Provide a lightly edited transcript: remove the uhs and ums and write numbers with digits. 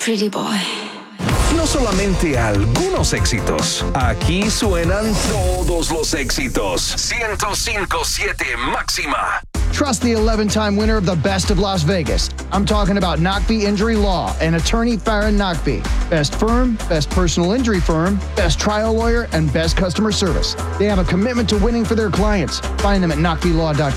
pretty boy. No solamente algunos éxitos, aquí suenan todos los éxitos. 105.7 Máxima. Trust the 11-time winner of the Best of Las Vegas. I'm talking about Knockby Injury Law and attorney Farron Knockby. Best firm, best personal injury firm, best trial lawyer, and best customer service. They have a commitment to winning for their clients. Find them at knockbylaw.com.